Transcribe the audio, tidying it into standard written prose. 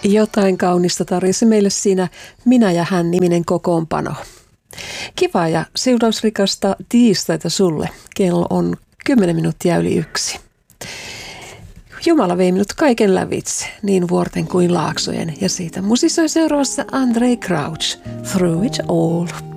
Jotain kaunista tarjosi meille siinä Minä ja hän -niminen kokoonpano. Kiva ja siunausrikasta tiistaita sulle. Kello on 10 minuuttia yli 1. Jumala vei minut kaiken lävitse, niin vuorten kuin laaksojen, ja siitä musisoi seuraavassa Andraé Crouch, Through It All.